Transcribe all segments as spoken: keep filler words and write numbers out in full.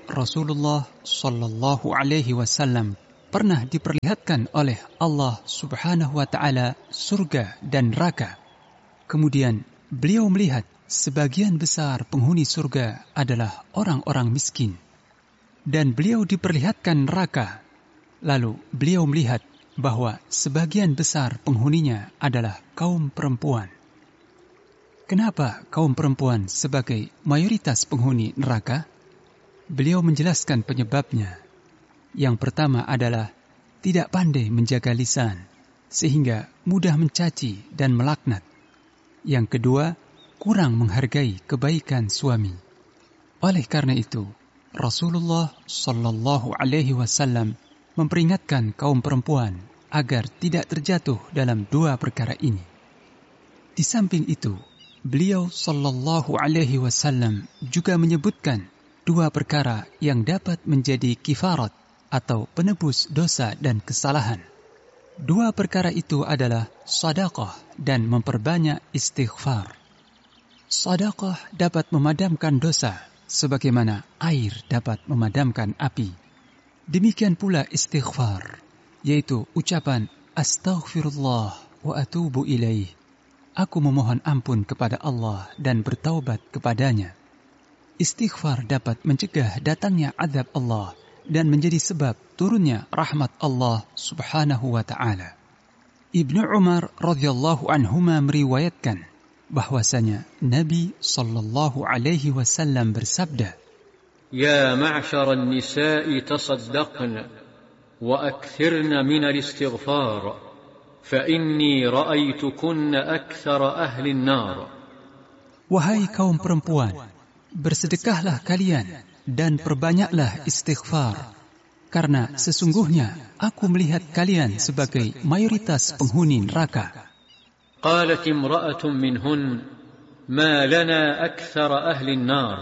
Rasulullah Shallallahu Alaihi Wasallam pernah diperlihatkan oleh Allah Subhanahu Wa Taala surga dan neraka. Kemudian beliau melihat sebagian besar penghuni surga adalah orang-orang miskin, dan beliau diperlihatkan neraka. Lalu beliau melihat bahwa sebagian besar penghuninya adalah kaum perempuan. Kenapa kaum perempuan sebagai mayoritas penghuni neraka? Beliau menjelaskan penyebabnya. Yang pertama adalah tidak pandai menjaga lisan, sehingga mudah mencaci dan melaknat. Yang kedua, kurang menghargai kebaikan suami. Oleh karena itu, Rasulullah Shallallahu Alaihi Wasallam memperingatkan kaum perempuan agar tidak terjatuh dalam dua perkara ini. Di samping itu, beliau Shallallahu Alaihi Wasallam juga menyebutkan dua perkara yang dapat menjadi kifarat atau penebus dosa dan kesalahan. Dua perkara itu adalah sedekah dan memperbanyak istighfar. Sedekah dapat memadamkan dosa, sebagaimana air dapat memadamkan api. Demikian pula istighfar, yaitu ucapan astaghfirullah wa atubu ilaih. Aku memohon ampun kepada Allah dan bertaubat kepadanya. Istighfar dapat mencegah datangnya azab Allah dan menjadi sebab turunnya rahmat Allah Subhanahu wa Ta'ala. Ibnu Umar radhiyallahu anhuma meriwayatkan bahwasanya Nabi sallallahu alaihi wasallam bersabda, Ya ma'syar an-nisa'i tasaddaqna wa akthirna min al-istighfar fa inni ra'aytukunna akthara ahli an-nar. Wahai kaum perempuan, bersedekahlah kalian dan perbanyaklah istighfar, karena sesungguhnya aku melihat kalian sebagai mayoritas penghuni neraka. قالت امرأة منهن ما لنا أكثر أهل النار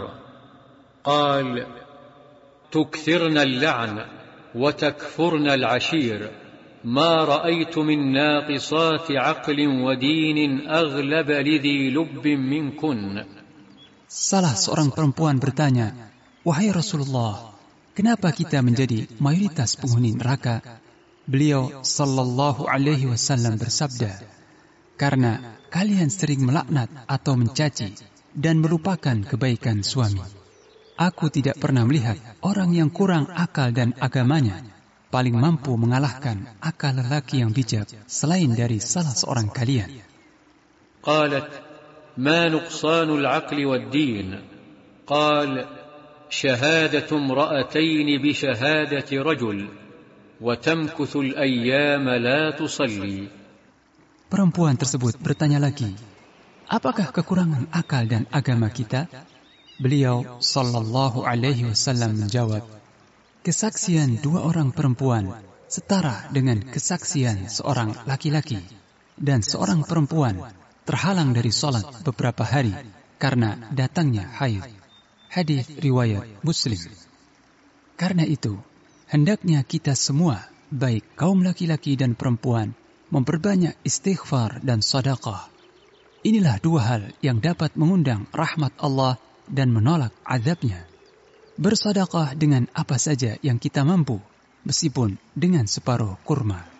قال تكثرن اللعن وتكفرن العشير ما رأيت من ناقصات عقل ودين أغلب لذي لب منكن. Salah seorang perempuan bertanya, wahai Rasulullah, kenapa kita menjadi mayoritas penghuni neraka? Beliau sallallahu alaihi wasallam bersabda, karena kalian sering melaknat atau mencaci dan melupakan kebaikan suami. Aku tidak pernah melihat orang yang kurang akal dan agamanya paling mampu mengalahkan akal lelaki yang bijak selain dari salah seorang kalian. Qalat ma nuqsanul aqli wad din. Qal shahadatu imra'atayn bi shahadati rajul wa tamkuthu al-ayyama la tusalli. Perempuan tersebut bertanya lagi, apakah kekurangan akal dan agama kita? Beliau sallallahu alaihi wasallam menjawab, kesaksian dua orang perempuan setara dengan kesaksian seorang laki-laki, dan seorang perempuan terhalang dari salat beberapa hari karena datangnya haid. Hadis riwayat Muslim. Karena itu, hendaknya kita semua, baik kaum laki-laki dan perempuan, memperbanyak istighfar dan sedekah. Inilah dua hal yang dapat mengundang rahmat Allah dan menolak azabnya. Bersedekah dengan apa saja yang kita mampu, meskipun dengan separuh kurma.